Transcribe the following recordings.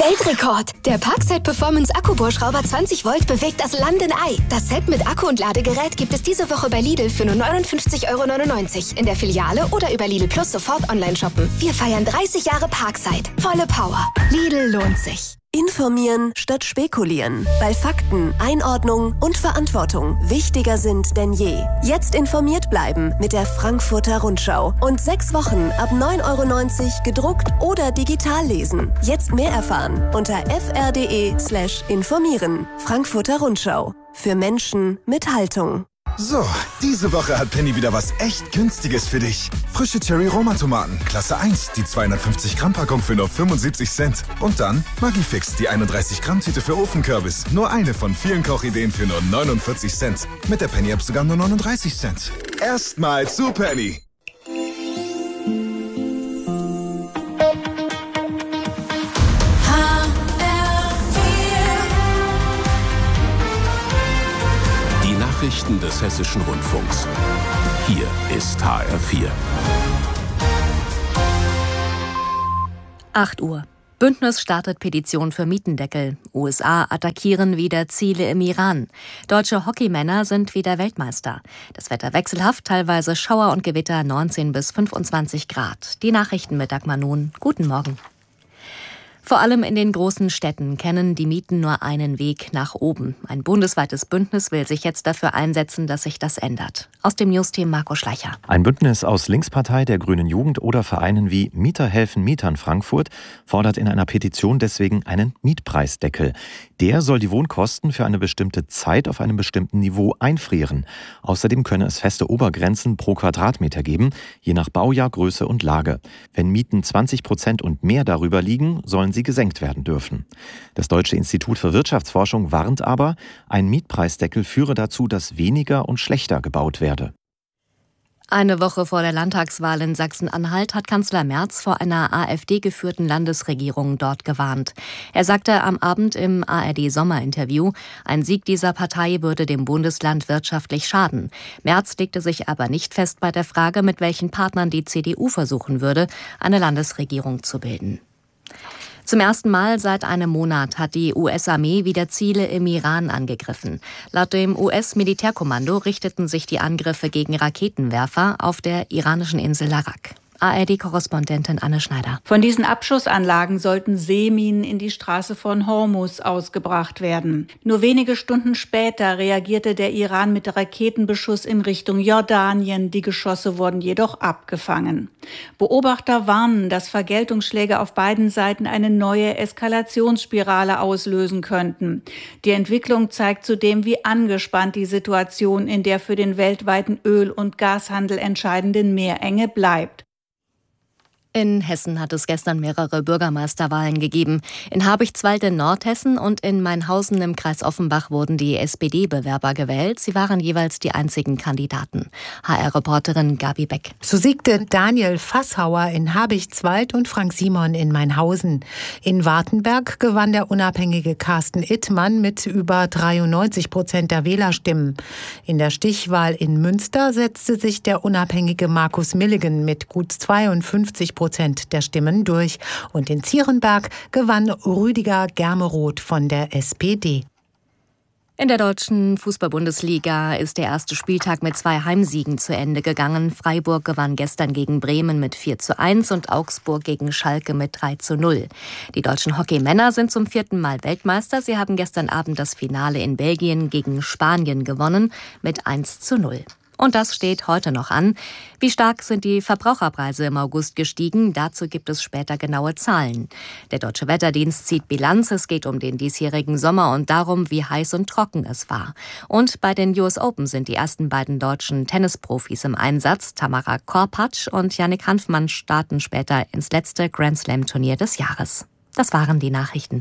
Weltrekord! Der Parkside Performance Akkubohrschrauber 20 Volt bewegt das Land in Ei. Das Set mit Akku und Ladegerät gibt es diese Woche bei Lidl für nur 59,99 € in der Filiale oder über Lidl Plus sofort online shoppen. Wir feiern 30 Jahre Parkside. Volle Power. Lidl lohnt sich. Informieren statt spekulieren, weil Fakten, Einordnung und Verantwortung wichtiger sind denn je. Jetzt informiert bleiben mit der Frankfurter Rundschau und 6 Wochen ab 9,90 € gedruckt oder digital lesen. Jetzt mehr erfahren unter fr.de/informieren. Frankfurter Rundschau. Für Menschen mit Haltung. So, diese Woche hat Penny wieder was echt Günstiges für dich. Frische Cherry-Roma-Tomaten, Klasse 1, die 250-Gramm-Packung für nur 75 Cent. Und dann Maggi-Fix, die 31-Gramm-Tüte für Ofenkürbis. Nur eine von vielen Kochideen für nur 49 Cent. Mit der Penny-App sogar nur 39 Cent. Erstmal zu Penny. Nachrichten des Hessischen Rundfunks. Hier ist HR4. 8 Uhr. Bündnis startet Petition für Mietendeckel. USA attackieren wieder Ziele im Iran. Deutsche Hockeymänner sind wieder Weltmeister. Das Wetter wechselhaft, teilweise Schauer und Gewitter 19 bis 25 Grad. Die Nachrichten mit Dagmar Nun. Guten Morgen. Vor allem in den großen Städten kennen die Mieten nur einen Weg nach oben. Ein bundesweites Bündnis will sich jetzt dafür einsetzen, dass sich das ändert. Aus dem Newsteam Marco Schleicher. Ein Bündnis aus Linkspartei, der Grünen Jugend oder Vereinen wie Mieter helfen Mietern Frankfurt fordert in einer Petition deswegen einen Mietpreisdeckel. Der soll die Wohnkosten für eine bestimmte Zeit auf einem bestimmten Niveau einfrieren. Außerdem könne es feste Obergrenzen pro Quadratmeter geben, je nach Baujahr, Größe und Lage. Wenn Mieten 20% und mehr darüber liegen, sollen sie gesenkt werden dürfen. Das Deutsche Institut für Wirtschaftsforschung warnt aber, ein Mietpreisdeckel führe dazu, dass weniger und schlechter gebaut werde. Eine Woche vor der Landtagswahl in Sachsen-Anhalt hat Kanzler Merz vor einer AfD-geführten Landesregierung dort gewarnt. Er sagte am Abend im ARD-Sommerinterview, ein Sieg dieser Partei würde dem Bundesland wirtschaftlich schaden. Merz legte sich aber nicht fest bei der Frage, mit welchen Partnern die CDU versuchen würde, eine Landesregierung zu bilden. Zum ersten Mal seit einem Monat hat die US-Armee wieder Ziele im Iran angegriffen. Laut dem US-Militärkommando richteten sich die Angriffe gegen Raketenwerfer auf der iranischen Insel Larak. ARD-Korrespondentin Anne Schneider. Von diesen Abschussanlagen sollten Seeminen in die Straße von Hormuz ausgebracht werden. Nur wenige Stunden später reagierte der Iran mit Raketenbeschuss in Richtung Jordanien. Die Geschosse wurden jedoch abgefangen. Beobachter warnen, dass Vergeltungsschläge auf beiden Seiten eine neue Eskalationsspirale auslösen könnten. Die Entwicklung zeigt zudem, wie angespannt die Situation in der für den weltweiten Öl- und Gashandel entscheidenden Meerenge bleibt. In Hessen hat es gestern mehrere Bürgermeisterwahlen gegeben. In Habichtswald in Nordhessen und in Mainhausen im Kreis Offenbach wurden die SPD-Bewerber gewählt. Sie waren jeweils die einzigen Kandidaten. HR-Reporterin Gabi Beck. So siegte Daniel Fasshauer in Habichtswald und Frank Simon in Mainhausen. In Wartenberg gewann der unabhängige Carsten Ittmann mit über 93% der Wählerstimmen. In der Stichwahl in Münster setzte sich der unabhängige Markus Milligan mit gut 52% der Stimmen durch. Und in Zierenberg gewann Rüdiger Germeroth von der SPD. In der deutschen Fußball-Bundesliga ist der erste Spieltag mit 2 Heimsiegen zu Ende gegangen. Freiburg gewann gestern gegen Bremen mit 4:1 und Augsburg gegen Schalke mit 3:0. Die deutschen Hockeymänner sind zum 4. Mal Weltmeister. Sie haben gestern Abend das Finale in Belgien gegen Spanien gewonnen mit 1:0. Und das steht heute noch an. Wie stark sind die Verbraucherpreise im August gestiegen? Dazu gibt es später genaue Zahlen. Der Deutsche Wetterdienst zieht Bilanz. Es geht um den diesjährigen Sommer und darum, wie heiß und trocken es war. Und bei den US Open sind die ersten beiden deutschen Tennisprofis im Einsatz. Tamara Korpatsch und Yannick Hanfmann starten später ins letzte Grand-Slam-Turnier des Jahres. Das waren die Nachrichten.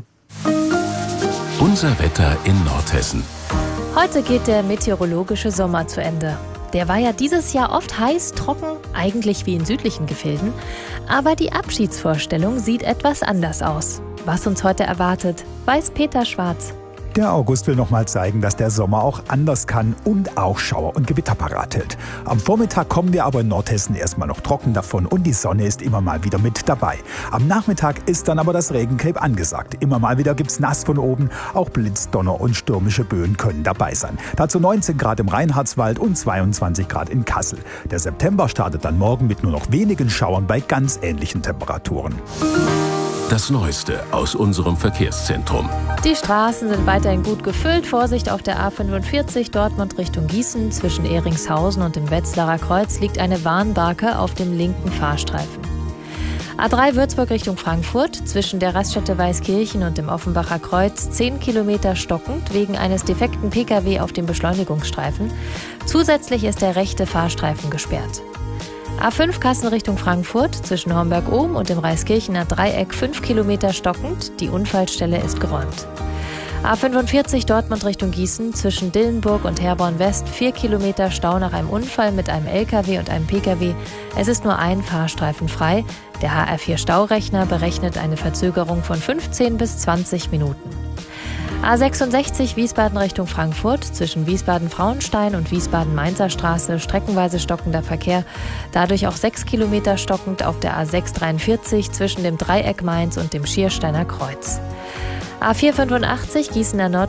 Unser Wetter in Nordhessen. Heute geht der meteorologische Sommer zu Ende. Der war ja dieses Jahr oft heiß, trocken, eigentlich wie in südlichen Gefilden. Aber die Abschiedsvorstellung sieht etwas anders aus. Was uns heute erwartet, weiß Peter Schwarz. Der August will nochmal zeigen, dass der Sommer auch anders kann und auch Schauer und Gewitter parat hält. Am Vormittag kommen wir aber in Nordhessen erstmal noch trocken davon und die Sonne ist immer mal wieder mit dabei. Am Nachmittag ist dann aber das Regencape angesagt. Immer mal wieder gibt's nass von oben, auch Blitz, Donner und stürmische Böen können dabei sein. Dazu 19 Grad im Reinhardswald und 22 Grad in Kassel. Der September startet dann morgen mit nur noch wenigen Schauern bei ganz ähnlichen Temperaturen. Das Neueste aus unserem Verkehrszentrum. Die Straßen sind weiterhin gut gefüllt. Vorsicht auf der A45 Dortmund Richtung Gießen. Zwischen Ehringshausen und dem Wetzlarer Kreuz liegt eine Warnbarke auf dem linken Fahrstreifen. A3 Würzburg Richtung Frankfurt. Zwischen der Raststätte Weißkirchen und dem Offenbacher Kreuz 10 Kilometer stockend wegen eines defekten Pkw auf dem Beschleunigungsstreifen. Zusätzlich ist der rechte Fahrstreifen gesperrt. A5 Kassel Richtung Frankfurt, zwischen Homberg-Ohm und dem Reiskirchener Dreieck 5 Kilometer stockend. Die Unfallstelle ist geräumt. A45 Dortmund Richtung Gießen, zwischen Dillenburg und Herborn West 4 Kilometer Stau nach einem Unfall mit einem LKW und einem Pkw. Es ist nur ein Fahrstreifen frei. Der HR4 Staurechner berechnet eine Verzögerung von 15 bis 20 Minuten. A66 Wiesbaden Richtung Frankfurt, zwischen Wiesbaden-Frauenstein und Wiesbaden-Mainzer Straße streckenweise stockender Verkehr, dadurch auch 6 Kilometer stockend auf der A643 zwischen dem Dreieck Mainz und dem Schiersteiner Kreuz. A485 Gießener Nord